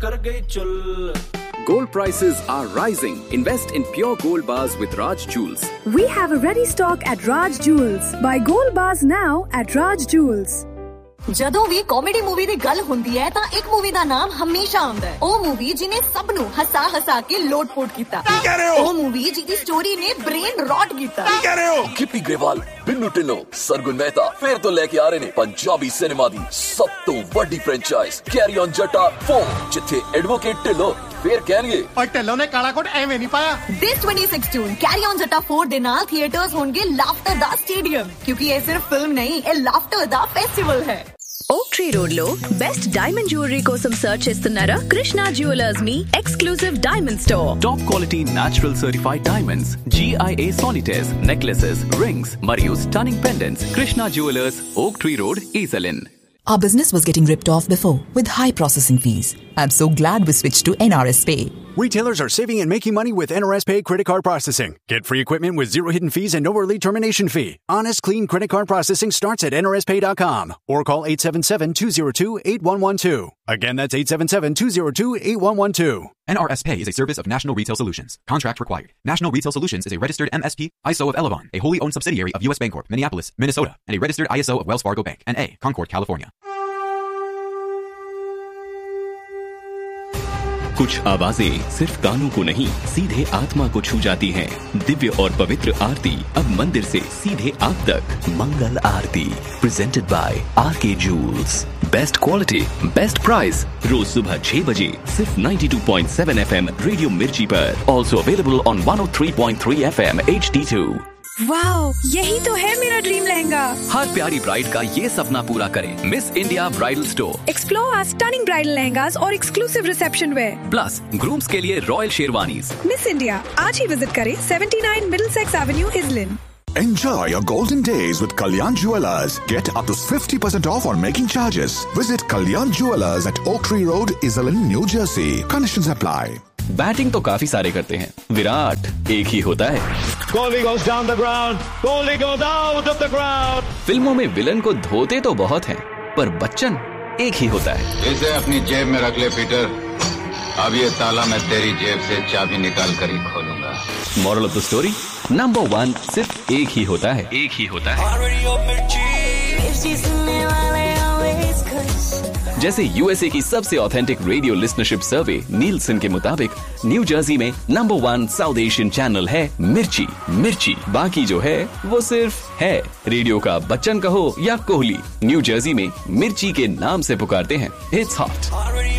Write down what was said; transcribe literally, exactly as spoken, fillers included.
कर गई चुल। Gold prices are rising. Invest in pure gold bars with Raj Jewels. We have a ready stock at Raj Jewels. Buy gold bars now at Raj Jewels. ਜਦੋਂ ਵੀ comedy movie ਦੀ ਗੱਲ ਹੁੰਦੀ ਹੈ ਤਾਂ ਇੱਕ movie ਦਾ ਨਾਮ ਹਮੇਸ਼ਾ ਆਉਂਦਾ ਹੈ। ਉਹ ਮੂਵੀ ਜਿਹਨੇ ਸਭ ਨੂੰ ਹਸਾ ਹਸਾ ਕੇ ਲੋਟ-ਪੋਟ ਕੀਤਾ। ਕੀ ਕਹਿ ਰਹੇ ਹੋ? ਉਹ ਮੂਵੀ ਜਿਹਦੀ ਸਟੋਰੀ ਨੇ ਬ੍ਰੇਨ ਰॉट ਕੀਤਾ। ਕੀ ਕਹਿ ਰਹੇ ਹੋ? ਗਿੱਪੀ ਗਰੇਵਾਲ, ਬਿੰਨੂ ਢਿੱਲੋਂ, ਸਰਗੁਣ ਮਹਿਤਾ ਫੇਰ ਤੋਂ ਲੈ ਕੇ ਆ ਰਹੇ ਨੇ ਪੰਜਾਬੀ ਸਿਨੇਮਾ ਦੀ ਸਭ ਤੋਂ ਵੱਡੀ franchise carry on Jatta four, ਜਿੱਥੇ ਐਡਵੋਕੇਟ ਢਿੱਲੋਂ ਫੇਰ ਕਹਿਣਗੇ ਓਏ ਢਿੱਲੋਂ ਨੇ ਕਾਲਾ ਕੋਟ ਐਵੇਂ ਨਹੀਂ ਪਾਇਆ। This twenty sixteen carry on Jatta four ਦੇ ਨਾਲ ਥੀਏਟਰਸ ਹੋਣਗੇ ਲਾਫਟਰ ਦਾ ਸਟੇਡੀਅਮ, ਕਿਉਂਕਿ ਇਹ ਸਿਰਫ ਫਿਲਮ ਨਹੀਂ, ਇਹ ਲਾਫਟਰ ਦਾ ਫੈਸਟੀਵਲ ਹੈ। ఓక్ ట్రీ రోడ్ లో బెస్ట్ డైమండ్ జ్యువెలరీ కోసం సర్చ్ చేస్తున్నారా? Krishna jewellers me exclusive diamond store. Top quality natural certified diamonds, G I A solitaires, necklaces, rings, మరియు stunning pendants. Krishna Jewelers, Oak Tree Road, Esalin. Our business was getting ripped off before with high processing fees. I'm so glad we switched to N R S Pay. Retailers are saving and making money with N R S Pay credit card processing. Get free equipment with zero hidden fees and no early termination fee. Honest, clean credit card processing starts at N R S pay dot com or call eight seven seven, two zero two, eight one one two. Again, that's eight seven seven, two zero two, eight one one two. N R S Pay is a service of National Retail Solutions. Contract required. National Retail Solutions is a registered M S P I S O of Elavon, a wholly owned subsidiary of U S Bancorp, Minneapolis, Minnesota, and a registered I S O of Wells Fargo Bank, N A, Concord, California. कुछ आवाजें सिर्फ कानों को नहीं, सीधे आत्मा को छू जाती हैं। दिव्य और पवित्र आरती अब मंदिर से सीधे आप तक। मंगल आरती प्रेजेंटेड बाय आर के joules. Best quality, best price. रोज सुबह छह बजे सिर्फ ninety-two point seven F M radio मिर्ची पर। Also available on one oh three point three F M H D two. Wow, यही तो है मेरा ड्रीम लहंगा। हर प्यारी ब्राइड का ये सपना पूरा करें। Miss India bridal store. Explore our stunning bridal lehengas और exclusive reception where. Plus grooms के लिए रॉयल शेरवानीज। मिस इंडिया आज ही विजिट करें seventy-nine Middlesex Avenue, Islin. Enjoy your golden days with Kalyan Jewelers. Get up to fifty percent off on making charges. Visit Kalyan Jewelers at Oak Tree Road, Isalin, New Jersey. Conditions apply. Batting तो काफी सारे करते हैं, विराट एक ही होता है। Kohli goes down the ground. Kohli goes out of the ground. फिल्मों में विलन को धोते तो बहुत हैं, पर बच्चन एक ही होता है। इसे अपनी जेब में रख ले पीटर। अब ये ताला मैं तेरी जेब से चाबी निकाल कर ही खोलूंगा। Moral of the story, number one सिर्फ एक ही होता है, एक ही होता है। जैसे यूएसए की सबसे ऑथेंटिक रेडियो लिस्नरशिप सर्वे नीलसन के मुताबिक न्यू जर्सी में number one south Asian channel है मिर्ची। मिर्ची बाकी जो है वो सिर्फ है। रेडियो का बच्चन कहो या कोहली, न्यू जर्सी में मिर्ची के नाम से पुकारते हैं। It's hot.